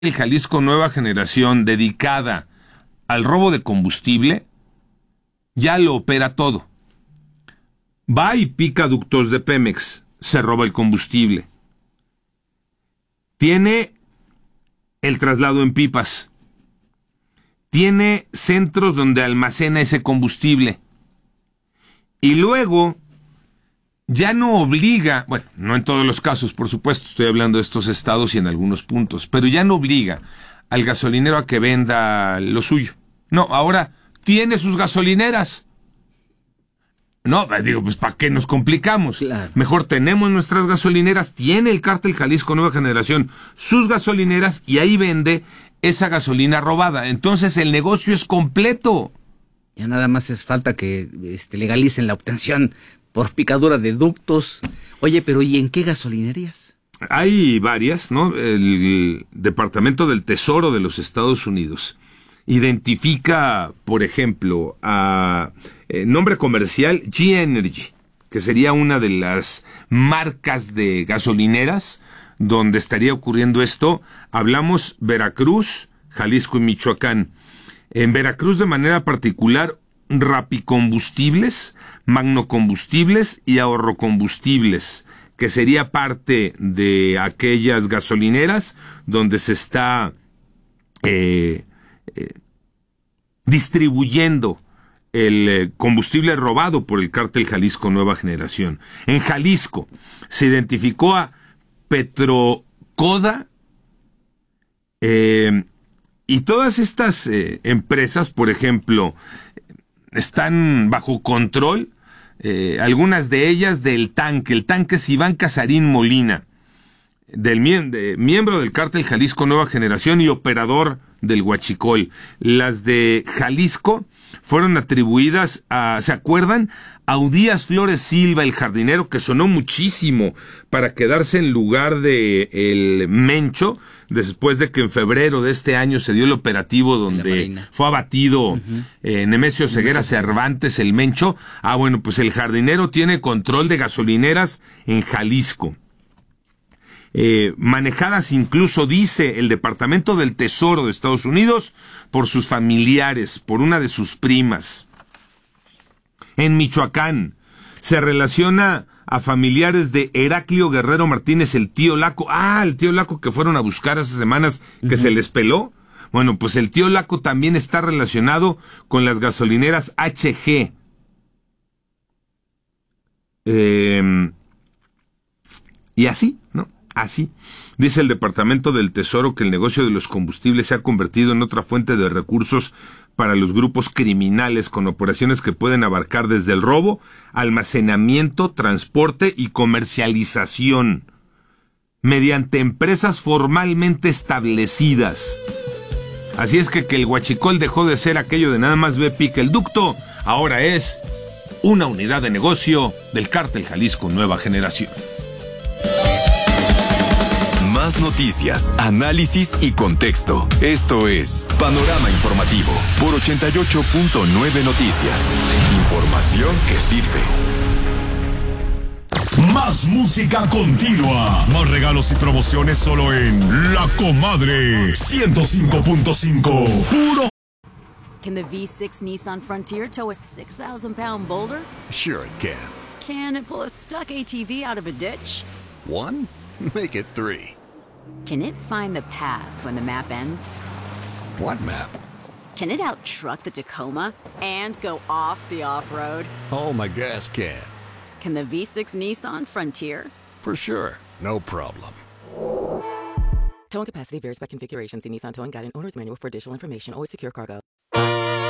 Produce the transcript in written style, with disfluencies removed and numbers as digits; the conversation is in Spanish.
el Jalisco Nueva Generación dedicada al robo de combustible, ya lo opera todo. Va y pica ductos de Pemex, se roba el combustible. Tiene el traslado en pipas. Tiene centros donde almacena ese combustible. Y luego ya no obliga, bueno, no en todos los casos, por supuesto, estoy hablando de estos estados y en algunos puntos, pero ya no obliga al gasolinero a que venda lo suyo. No, ahora tiene sus gasolineras. No, digo, pues ¿para qué nos complicamos? Claro. Mejor tenemos nuestras gasolineras, tiene el Cártel Jalisco Nueva Generación sus gasolineras y ahí vende esa gasolina robada. Entonces el negocio es completo. Ya nada más es falta que legalicen la obtención por picadura de ductos. Oye, pero ¿y en qué gasolinerías? Hay varias, ¿no? El Departamento del Tesoro de los Estados Unidos identifica, por ejemplo, a nombre comercial G-Energy, que sería una de las marcas de gasolineras donde estaría ocurriendo esto. Hablamos Veracruz, Jalisco y Michoacán. En Veracruz de manera particular, Rapicombustibles, Magnocombustibles y Ahorrocombustibles, que sería parte de aquellas gasolineras donde se está distribuyendo el combustible robado por el Cártel Jalisco Nueva Generación. En Jalisco se identificó a Petrocoda, y todas estas empresas, por ejemplo, están bajo control, algunas de ellas del tanque. El tanque es Iván Casarín Molina, miembro del Cártel Jalisco Nueva Generación y operador del Huachicol. Las de Jalisco fueron atribuidas a, ¿se acuerdan? A Udías Flores Silva, el jardinero, que sonó muchísimo para quedarse en lugar de el Mencho, después de que en febrero de este año se dio el operativo donde fue abatido Nemesio Ceguera Cervantes, el Mencho. Ah, bueno, pues el jardinero tiene control de gasolineras en Jalisco. Manejadas incluso, dice el Departamento del Tesoro de Estados Unidos, por sus familiares, por una de sus primas. En Michoacán se relaciona a familiares de Heraclio Guerrero Martínez, el tío Laco. Ah, el tío Laco que fueron a buscar hace semanas, que se les peló. Bueno, pues el tío Laco también está relacionado con las gasolineras HG. Y así, ¿no? Así. Dice el Departamento del Tesoro que el negocio de los combustibles se ha convertido en otra fuente de recursos para los grupos criminales, con operaciones que pueden abarcar desde el robo, almacenamiento, transporte y comercialización, mediante empresas formalmente establecidas. Así es que el Huachicol dejó de ser aquello de nada más ve pica el ducto, ahora es una unidad de negocio del Cártel Jalisco Nueva Generación. Más noticias, análisis y contexto. Esto es Panorama Informativo por 88.9 Noticias. Información que sirve. Más música continua. Más regalos y promociones solo en La Comadre 105.5. Puro. Can the V6 Nissan Frontier tow a 6,000-pound boulder? Sure it can. Can it pull a stuck ATV out of a ditch? 1? Make it 3. Can it find the path when the map ends? What map? Can it out-truck the Tacoma and go off the off-road? Oh, my gas can. Can the V6 Nissan Frontier? For sure. No problem. Towing capacity varies by configuration. See Nissan Towing Guide and Owner's Manual for additional information. Always secure cargo.